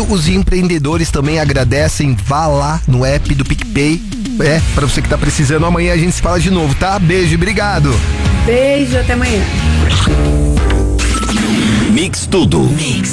obrigado. Os empreendedores também agradecem. Vá lá no app do PicPay. Pra você que tá precisando. Amanhã a gente se fala de novo, tá? Beijo, obrigado. Beijo, até amanhã. Mix Tudo.